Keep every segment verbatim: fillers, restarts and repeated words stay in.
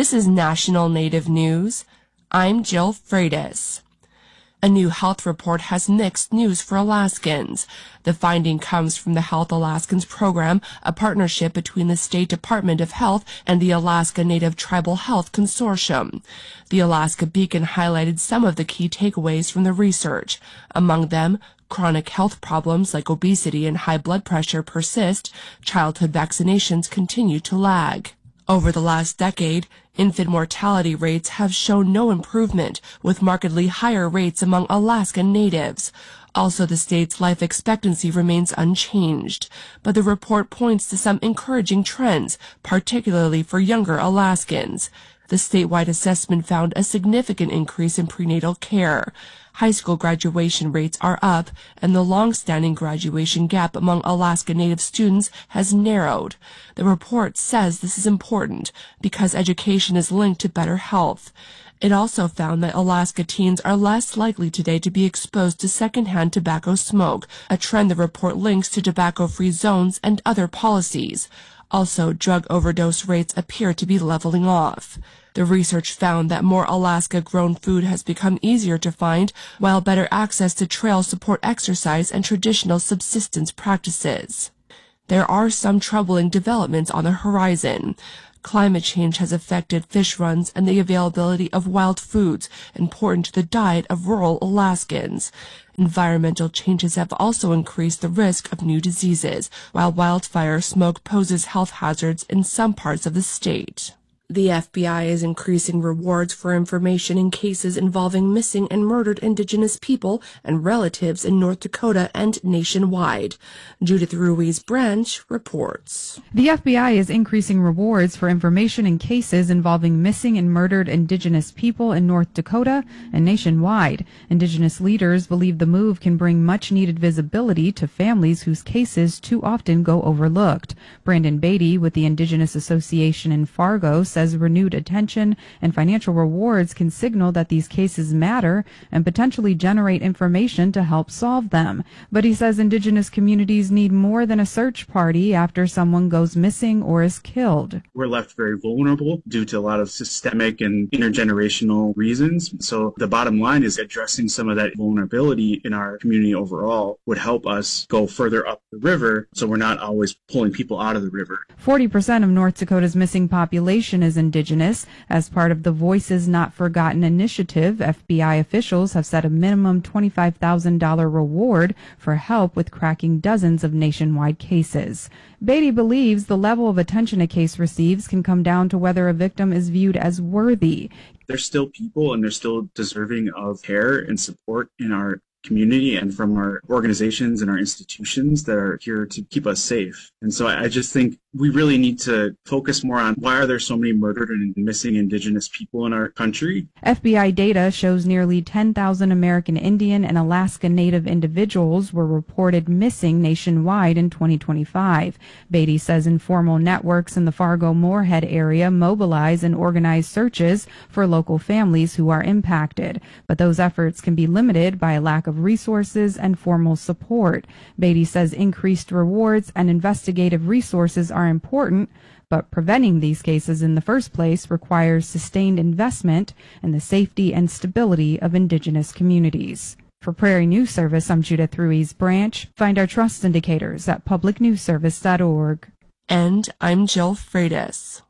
This is National Native News. I'm Jill Freitas. A new health report has mixed news for Alaskans. The finding comes from the Health Alaskans program, a partnership between the State Department of Health and the Alaska Native Tribal Health Consortium. The Alaska Beacon highlighted some of the key takeaways from the research. Among them, chronic health problems like obesity and high blood pressure persist. Childhood vaccinations continue to lag. Over the last decade, infant mortality rates have shown no improvement, with markedly higher rates among Alaskan natives. Also, the state's life expectancy remains unchanged, but the report points to some encouraging trends, particularly for younger Alaskans. The statewide assessment found a significant increase in prenatal care. High school graduation rates are up, and the long-standing graduation gap among Alaska Native students has narrowed. The report says this is important because education is linked to better health. It also found that Alaska teens are less likely today to be exposed to secondhand tobacco smoke, a trend the report links to tobacco-free zones and other policies. Also, drug overdose rates appear to be leveling off. The research found that more Alaska-grown food has become easier to find, while better access to trails support exercise and traditional subsistence practices. There are some troubling developments on the horizon. Climate change has affected fish runs and the availability of wild foods, important to the diet of rural Alaskans. Environmental changes have also increased the risk of new diseases, while wildfire smoke poses health hazards in some parts of the state. The F B I is increasing rewards for information in cases involving missing and murdered Indigenous people and relatives in North Dakota and nationwide. Judith Ruiz Branch reports. The F B I is increasing rewards for information in cases involving missing and murdered Indigenous people in North Dakota and nationwide. Indigenous leaders believe the move can bring much-needed visibility to families whose cases too often go overlooked. Brandon Beatty with the Indigenous Association in Fargo says renewed attention and financial rewards can signal that these cases matter and potentially generate information to help solve them. But he says Indigenous communities need more than a search party after someone goes missing or is killed. We're left very vulnerable due to a lot of systemic and intergenerational reasons. So the bottom line is addressing some of that vulnerability in our community overall would help us go further up the river so we're not always pulling people out of the river. forty percent of North Dakota's missing population is Indigenous. As part of the Voices Not Forgotten initiative, F B I officials have set a minimum twenty-five thousand dollars reward for help with cracking dozens of nationwide cases. Beatty believes the level of attention a case receives can come down to whether a victim is viewed as worthy. They're still people and they're still deserving of care and support in our community and from our organizations and our institutions that are here to keep us safe. And so I just think we really need to focus more on why are there so many murdered and missing Indigenous people in our country. F B I data shows nearly ten thousand American Indian and Alaska Native individuals were reported missing nationwide in twenty twenty-five. Beatty says informal networks in the Fargo-Moorhead area mobilize and organize searches for local families who are impacted, but those efforts can be limited by a lack of resources and formal support. Beatty says increased rewards and investigative resources are important, but preventing these cases in the first place requires sustained investment in the safety and stability of Indigenous communities. For Prairie News Service, I'm Judith Ruiz Branch. Find our trust indicators at public news service dot org. And I'm Jill Freitas.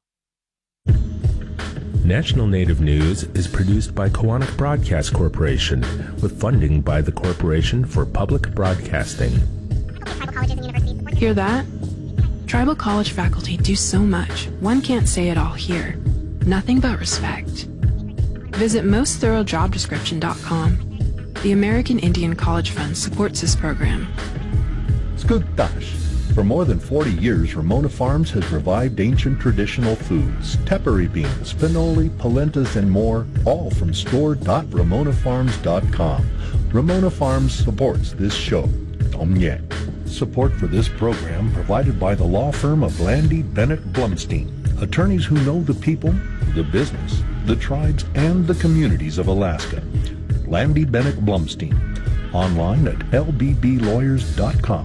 National Native News is produced by Koahnic Broadcast Corporation with funding by the Corporation for Public Broadcasting. Hear that? Tribal college faculty do so much, one can't say it all here. Nothing but respect. Visit most thorough job description dot com. The American Indian College Fund supports this program. Skugtash. For more than forty years, Ramona Farms has revived ancient traditional foods, tepary beans, pinoli, polentas, and more, all from store dot ramona farms dot com. Ramona Farms supports this show. Tomye. Support for this program provided by the law firm of Landy Bennett Blumstein, attorneys who know the people, the business, the tribes, and the communities of Alaska. Landy Bennett Blumstein, online at l b b lawyers dot com.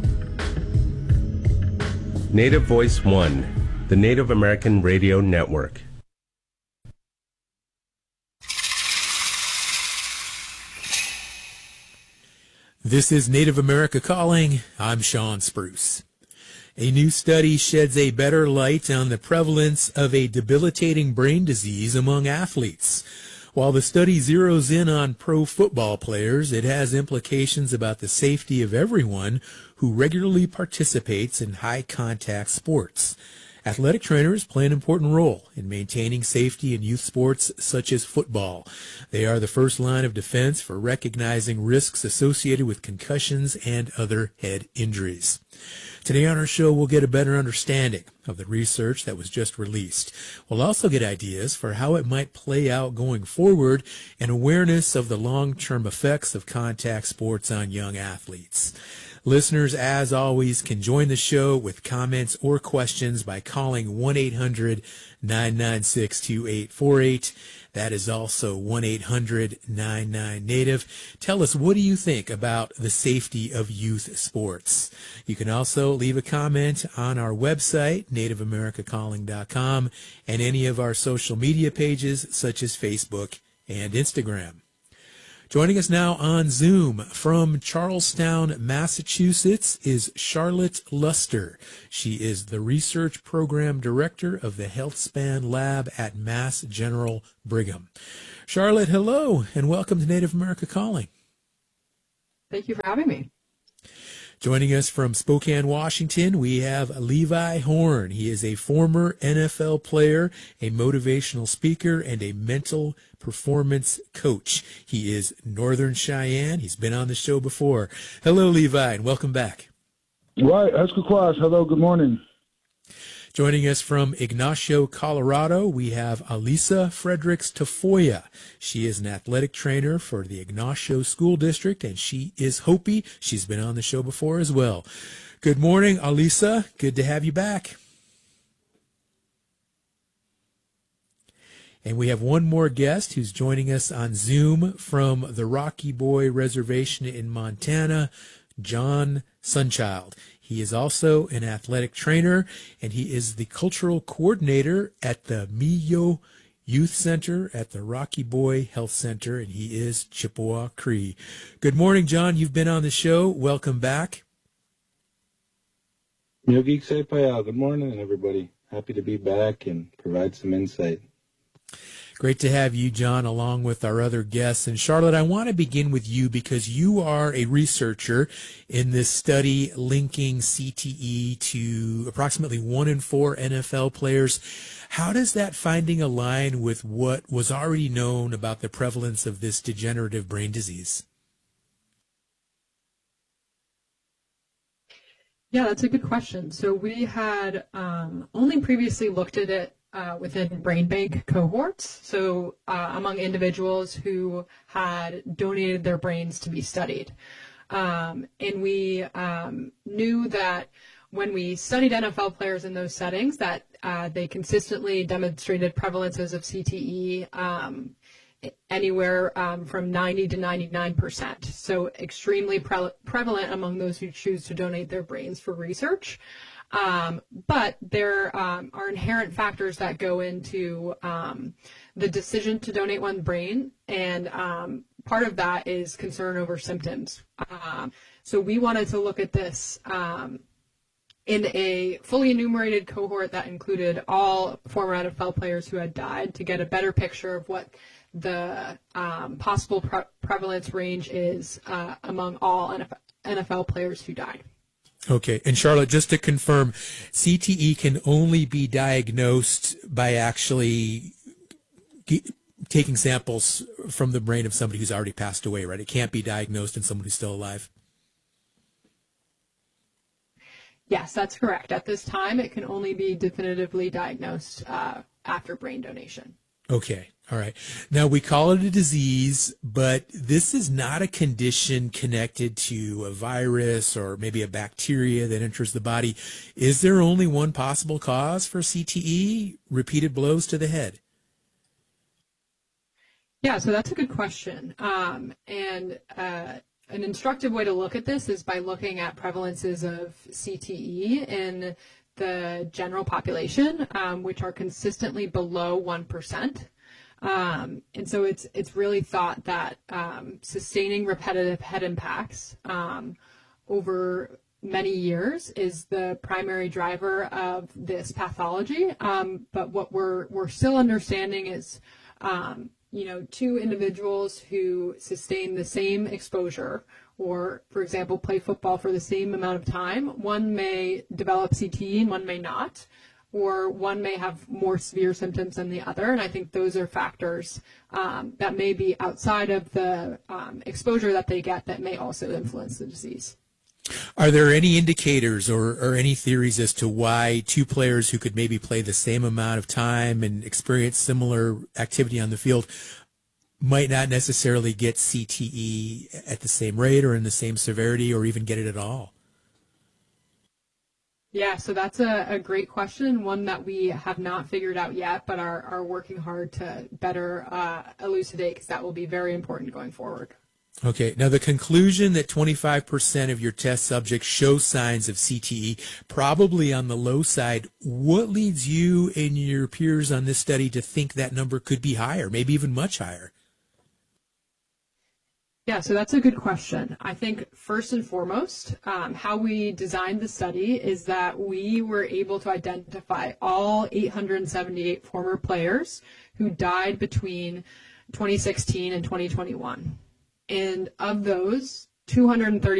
Native Voice One, the Native American Radio Network. This is Native America Calling. I'm Sean Spruce. A new study sheds a better light on the prevalence of a debilitating brain disease among athletes. While the study zeroes in on pro football players, it has implications about the safety of everyone who regularly participates in high-contact sports. Athletic trainers play an important role in maintaining safety in youth sports such as football. They are the first line of defense for recognizing risks associated with concussions and other head injuries. Today on our show, we'll get a better understanding of the research that was just released. We'll also get ideas for how it might play out going forward and awareness of the long-term effects of contact sports on young athletes. Listeners, as always, can join the show with comments or questions by calling one eight hundred nine nine six two eight four eight. That is also one eight hundred nine nine Native. Tell us, what do you think about the safety of youth sports? You can also leave a comment on our website, native america calling dot com, and any of our social media pages such as Facebook and Instagram. Joining us now on Zoom from Charlestown, Massachusetts, is Charlotte Luster. She is the Research Program Director of the HealthSpan Lab at Mass General Brigham. Charlotte, hello, and welcome to Native America Calling. Thank you for having me. Joining us from Spokane, Washington, we have Levi Horn. He is a former N F L player, a motivational speaker, and a mental performance coach. He is Northern Cheyenne. He's been on the show before. Hello, Levi, and welcome back. Right. Esquikwash. Hello. Good morning. Joining us from Ignacio, Colorado, we have Alisa Fredericks Tafoya. She is an athletic trainer for the Ignacio School District, and she is Hopi. She's been on the show before as well. Good morning, Alisa. Good to have you back. And we have one more guest who's joining us on Zoom from the Rocky Boy Reservation in Montana, John Sunchild. He is also an athletic trainer, and he is the cultural coordinator at the Miyo Youth Center at the Rocky Boy Health Center, and he is Chippewa Cree. Good morning, John. You've been on the show. Welcome back. Good morning, everybody. Happy to be back and provide some insight. Great to have you, John, along with our other guests. And Charlotte, I want to begin with you because you are a researcher in this study linking C T E to approximately one in four N F L players. How does that finding align with what was already known about the prevalence of this degenerative brain disease? Yeah, that's a good question. So we had um, only previously looked at it Uh, within brain bank cohorts, so uh, among individuals who had donated their brains to be studied. Um, and we um, knew that when we studied N F L players in those settings, that uh, they consistently demonstrated prevalences of C T E um, anywhere um, from ninety to ninety-nine percent. So extremely pre- prevalent among those who choose to donate their brains for research. Um, but there um, are inherent factors that go into um, the decision to donate one's brain, and um, part of that is concern over symptoms. Um, so we wanted to look at this um, in a fully enumerated cohort that included all former N F L players who had died to get a better picture of what the um, possible pre- prevalence range is uh, among all N F L players who died. Okay. And Charlotte, just to confirm, C T E can only be diagnosed by actually g- taking samples from the brain of somebody who's already passed away, right? It can't be diagnosed in someone who's still alive. Yes, that's correct. At this time, it can only be definitively diagnosed uh, after brain donation. Okay. All right. Now, we call it a disease, but this is not a condition connected to a virus or maybe a bacteria that enters the body. Is there only one possible cause for C T E? Repeated blows to the head. Yeah, so that's a good question. Um, and uh, an instructive way to look at this is by looking at prevalences of C T E in the general population, um, which are consistently below one percent. Um, and so it's it's really thought that um, sustaining repetitive head impacts um, over many years is the primary driver of this pathology. Um, but what we're we're still understanding is, um, you know, two individuals who sustain the same exposure, or, for example, play football for the same amount of time, one may develop C T E and one may not, or one may have more severe symptoms than the other. And I think those are factors um, that may be outside of the um, exposure that they get that may also influence the disease. Are there any indicators or, or any theories as to why two players who could maybe play the same amount of time and experience similar activity on the field might not necessarily get C T E at the same rate or in the same severity or even get it at all? Yeah, so that's a, a great question, one that we have not figured out yet, but are, are working hard to better uh, elucidate, because that will be very important going forward. Okay. Now, the conclusion that twenty-five percent of your test subjects show signs of C T E, probably on the low side. What leads you and your peers on this study to think that number could be higher, maybe even much higher? Yeah, so that's a good question. I think first and foremost, um, how we designed the study is that we were able to identify all eight hundred seventy-eight former players who died between twenty sixteen and twenty twenty-one. And of those, two hundred thirty